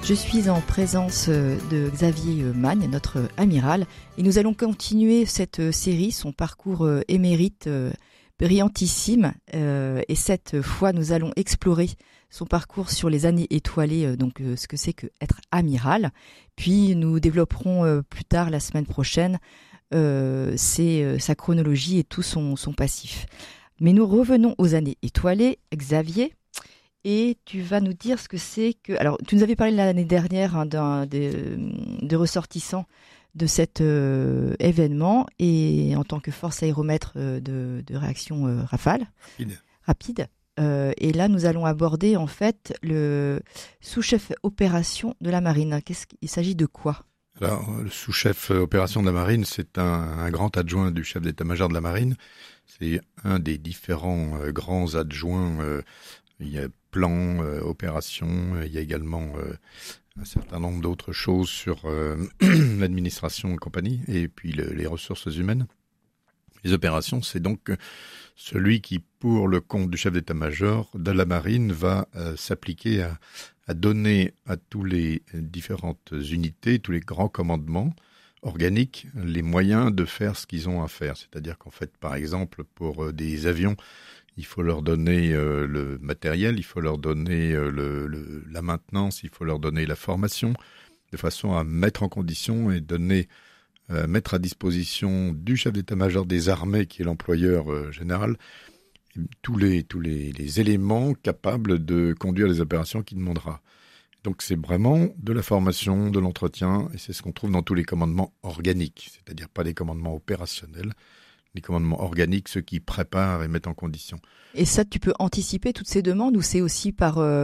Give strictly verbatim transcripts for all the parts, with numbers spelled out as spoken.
Je suis en présence de Xavier Magne, notre amiral, et nous allons continuer cette série, son parcours émérite brillantissime, euh, et cette fois nous allons explorer son parcours sur les années étoilées, donc euh, ce que c'est que être amiral. Puis nous développerons euh, plus tard la semaine prochaine euh, c'est, euh, sa chronologie et tout son, son passif. Mais nous revenons aux années étoilées, Xavier, et tu vas nous dire ce que c'est que... Alors, tu nous avais parlé l'année dernière hein, d'un, de, de ressortissants de cet euh, événement, et en tant que force aéromètre euh, de, de réaction euh, Rafale, rapide. rapide. Euh, et là, nous allons aborder en fait le sous-chef opération de la marine. Qu'est-ce qu'il s'agit de quoi ? Alors, le sous-chef opération de la marine, c'est un, un grand adjoint du chef d'état-major de la marine. C'est un des différents euh, grands adjoints. Euh, il y a plan, euh, opération, euh, il y a également euh, un certain nombre d'autres choses sur euh, l'administration et compagnie, et puis le, les ressources humaines. Les opérations, c'est donc celui qui, pour le compte du chef d'état-major de la marine, va euh, s'appliquer à, à donner à tous les différentes unités, tous les grands commandements organiques, les moyens de faire ce qu'ils ont à faire. C'est-à-dire qu'en fait, par exemple, pour euh, des avions, il faut leur donner euh, le matériel, il faut leur donner euh, le, le, la maintenance, il faut leur donner la formation, de façon à mettre en condition et donner, euh, mettre à disposition du chef d'état-major des armées, qui est l'employeur euh, général, tous les tous les, les éléments capables de conduire les opérations qu'il demandera. Donc c'est vraiment de la formation, de l'entretien, et c'est ce qu'on trouve dans tous les commandements organiques, c'est-à-dire pas les commandements opérationnels, les commandements organiques, ceux qui préparent et mettent en condition. Et ça, tu peux anticiper toutes ces demandes, ou c'est aussi par euh,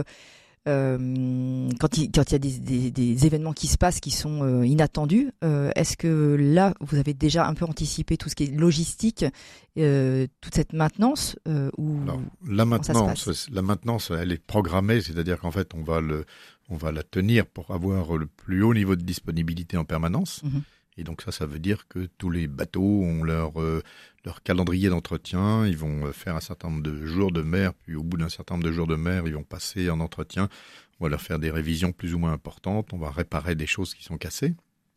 euh, quand il quand il y a des, des, des événements qui se passent qui sont euh, inattendus, euh, est-ce que là vous avez déjà un peu anticipé tout ce qui est logistique, euh, toute cette maintenance euh, ou Alors, la maintenance, la maintenance, elle est programmée, c'est-à-dire qu'en fait on va le on va la tenir pour avoir le plus haut niveau de disponibilité en permanence. Mmh. Et donc ça, ça veut dire que tous les bateaux ont leur, euh, leur calendrier d'entretien, ils vont faire un certain nombre de jours de mer, puis au bout d'un certain nombre de jours de mer, ils vont passer en entretien, on va leur faire des révisions plus ou moins importantes, on va réparer des choses qui sont cassées.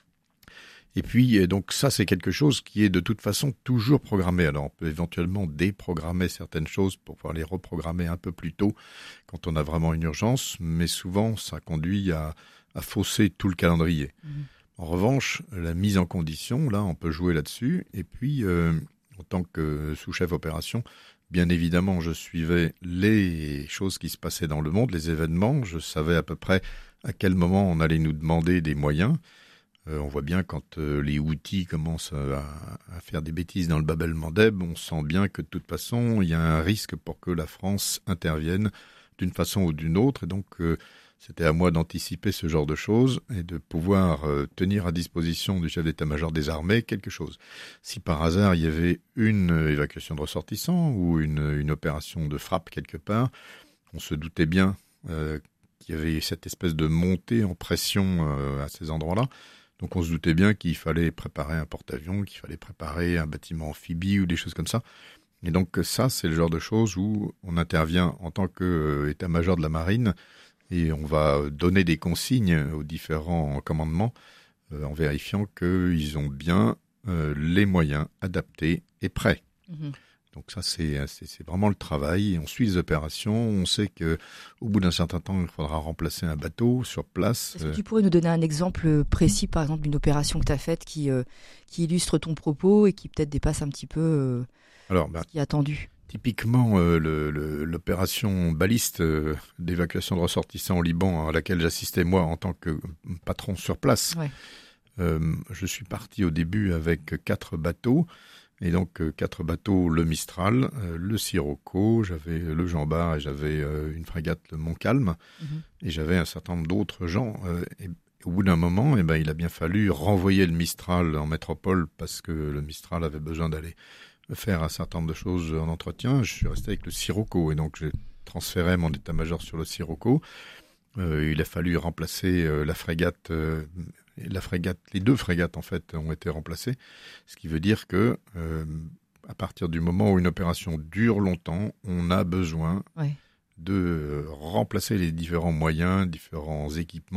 Et puis, donc ça, c'est quelque chose qui est de toute façon toujours programmé. Alors, on peut éventuellement déprogrammer certaines choses pour pouvoir les reprogrammer un peu plus tôt quand on a vraiment une urgence, mais souvent, ça conduit à, à fausser tout le calendrier. Mmh. En revanche, la mise en condition, là, on peut jouer là-dessus. Et puis, euh, en tant que sous-chef opération, bien évidemment, je suivais les choses qui se passaient dans le monde, les événements. Je savais à peu près à quel moment on allait nous demander des moyens. Euh, on voit bien quand euh, les Houthis commencent à, à faire des bêtises dans le Bab el-Mandeb, on sent bien que de toute façon, il y a un risque pour que la France intervienne d'une façon ou d'une autre. Et donc, euh, c'était à moi d'anticiper ce genre de choses et de pouvoir euh, tenir à disposition du chef d'état-major des armées quelque chose. Si par hasard il y avait une évacuation de ressortissants ou une, une opération de frappe quelque part, on se doutait bien euh, qu'il y avait cette espèce de montée en pression euh, à ces endroits-là. Donc on se doutait bien qu'il fallait préparer un porte-avions, qu'il fallait préparer un bâtiment amphibie ou des choses comme ça. Et donc ça, c'est le genre de choses où on intervient en tant qu'état-major de la marine, et on va donner des consignes aux différents commandements euh, en vérifiant qu'ils ont bien euh, les moyens adaptés et prêts. Mmh. Donc ça, c'est, c'est, c'est vraiment le travail. Et on suit les opérations. On sait qu'au bout d'un certain temps, il faudra remplacer un bateau sur place. Est-ce que tu pourrais nous donner un exemple précis, par exemple, d'une opération que tu as faite qui, euh, qui illustre ton propos et qui peut-être dépasse un petit peu euh, Alors, bah, ce qui est attendu ? Typiquement, euh, le, le, l'opération baliste euh, d'évacuation de ressortissants au Liban, à laquelle j'assistais moi en tant que patron sur place. Ouais. Euh, je suis parti au début avec quatre bateaux, et donc euh, quatre bateaux, le Mistral, euh, le Sirocco, j'avais le Jean Bart et j'avais euh, une frégate, le Montcalm, mm-hmm. et j'avais un certain nombre d'autres gens. Euh, et, et au bout d'un moment, eh ben, il a bien fallu renvoyer le Mistral en métropole parce que le Mistral avait besoin d'aller faire un certain nombre de choses en entretien. Je suis resté avec le Sirocco et donc j'ai transféré mon état-major sur le Sirocco. Euh, il a fallu remplacer euh, la frégate, euh, la frégate, les deux frégates en fait ont été remplacées, ce qui veut dire que euh, à partir du moment où une opération dure longtemps, on a besoin oui. de remplacer les différents moyens, différents équipements